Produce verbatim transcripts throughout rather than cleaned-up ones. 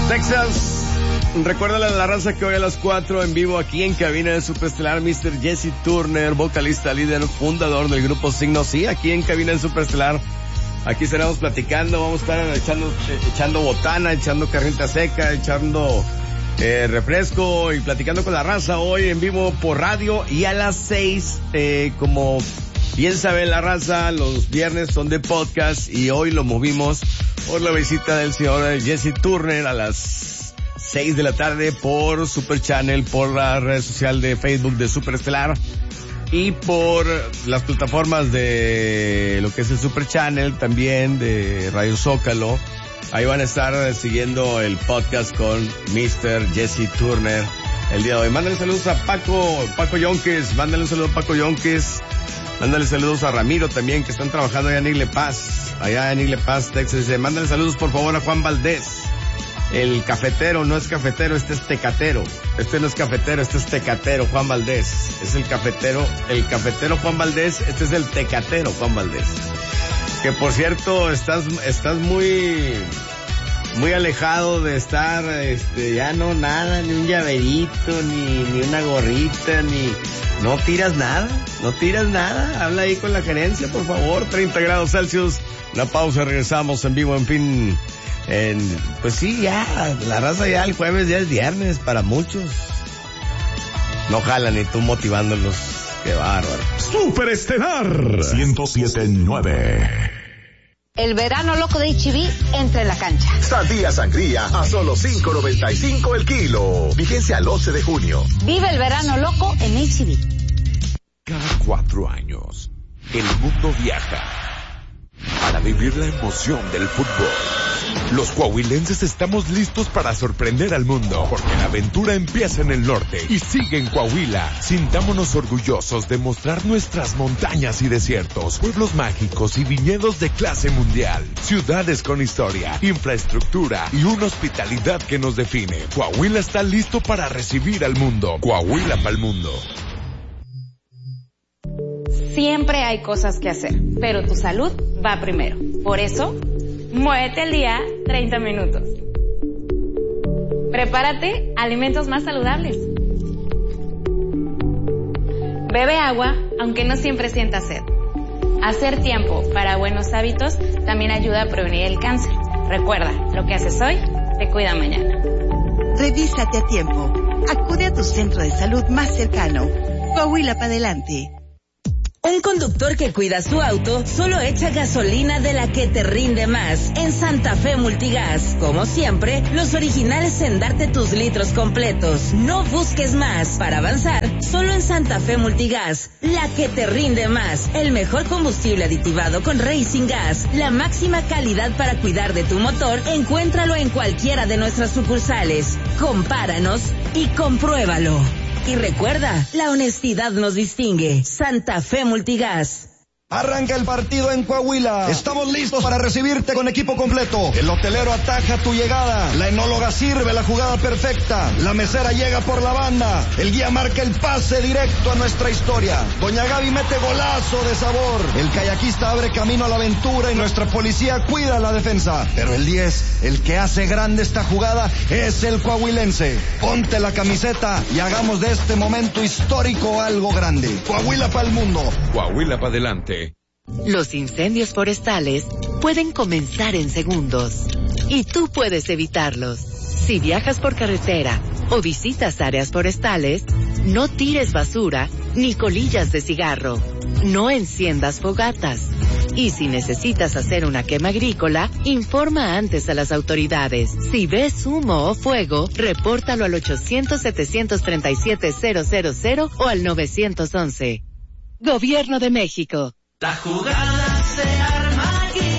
Texas. Recuérdale a la raza que hoy a las cuatro en vivo aquí en cabina de Superestelar, mister Jesse Turner, vocalista, líder, fundador del grupo Signo. Sí, aquí en cabina de Superestelar. Aquí estaremos platicando, vamos a estar echando, echando botana, echando carnita seca, echando eh, refresco y platicando con la raza hoy en vivo por radio. Y a las seis, eh, como bien sabe la raza, los viernes son de podcast y hoy lo movimos por la visita del señor Jesse Turner a las seis de la tarde por Super Channel, por la red social de Facebook de Superestelar y por las plataformas de lo que es el Super Channel, también de Radio Zócalo. Ahí van a estar siguiendo el podcast con mister Jesse Turner el día de hoy. Mándale saludos a Paco, Paco Yonques, mándale un saludo a Paco Yonques, mándale saludos a Ramiro también, que están trabajando allá en Igle Paz, allá en Igle Paz, Texas. Mándale saludos por favor a Juan Valdés. El cafetero no es cafetero, este es tecatero. Este no es cafetero, este es tecatero, Juan Valdés. Es el cafetero, el cafetero Juan Valdés, este es el tecatero Juan Valdés. Que por cierto, estás, estás muy, muy alejado de estar, este, ya no nada, ni un llaverito, ni, ni una gorrita, ni, no tiras nada, no tiras nada. Habla ahí con la gerencia, por favor, treinta grados Celsius. Una pausa, regresamos en vivo, en fin. En, pues sí, ya, la raza ya el jueves ya es viernes para muchos. No jalan y tú motivándolos. Qué bárbaro. Superestelar ciento siete punto nueve. El verano loco de H E B entra en la cancha. Sandía sangría a solo cinco noventa y cinco el kilo. Vigencia al once de junio. Vive el verano loco en H E B. Cada cuatro años, el mundo viaja para vivir la emoción del fútbol. Los coahuilenses estamos listos para sorprender al mundo, porque la aventura empieza en el norte y sigue en Coahuila. Sintámonos orgullosos de mostrar nuestras montañas y desiertos, pueblos mágicos y viñedos de clase mundial, ciudades con historia, infraestructura y una hospitalidad que nos define. Coahuila está listo para recibir al mundo. Coahuila pa'l mundo. Siempre hay cosas que hacer, pero tu salud va primero. Por eso, muévete el día treinta minutos. Prepárate alimentos más saludables. Bebe agua, aunque no siempre sientas sed. Hacer tiempo para buenos hábitos también ayuda a prevenir el cáncer. Recuerda, lo que haces hoy te cuida mañana. Revísate a tiempo. Acude a tu centro de salud más cercano. Coahuila para adelante. Un conductor que cuida su auto solo echa gasolina de la que te rinde más en Santa Fe Multigas. Como siempre, los originales en darte tus litros completos. No busques más. Para avanzar, solo en Santa Fe Multigas. La que te rinde más. El mejor combustible aditivado con Racing Gas. La máxima calidad para cuidar de tu motor. Encuéntralo en cualquiera de nuestras sucursales. Compáranos y compruébalo. Y recuerda, la honestidad nos distingue. Santa Fe Multigas. Arranca el partido en Coahuila. Estamos listos para recibirte con equipo completo. El hotelero ataja tu llegada. La enóloga sirve la jugada perfecta. La mesera llega por la banda. El guía marca el pase directo a nuestra historia. Doña Gaby mete golazo de sabor. El kayakista abre camino a la aventura y nuestra policía cuida la defensa. Pero el diez, el que hace grande esta jugada, es el coahuilense. Ponte la camiseta y hagamos de este momento histórico algo grande. Coahuila para el mundo. Coahuila para adelante. Los incendios forestales pueden comenzar en segundos y tú puedes evitarlos. Si viajas por carretera o visitas áreas forestales, no tires basura ni colillas de cigarro. No enciendas fogatas. Y si necesitas hacer una quema agrícola, informa antes a las autoridades. Si ves humo o fuego, repórtalo al ochocientos, setecientos treinta y siete, cero cero cero o al nueve once. Gobierno de México. La jugada se arma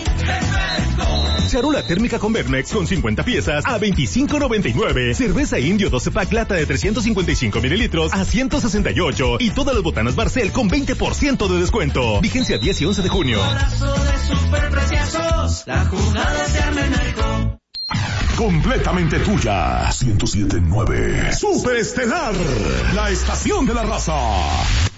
aquí. Charola térmica con Vermex con cincuenta piezas a veinticinco noventa y nueve. Cerveza Indio doce pack lata de trescientos cincuenta y cinco mililitros a ciento sesenta y ocho. Y todas las botanas Barcel con veinte por ciento de descuento. Vigencia diez y once de junio. Abrazo de superpreciosos. La jugada se arma en Arco. Completamente tuya. ciento siete punto nueve. Superestelar. La estación de la raza.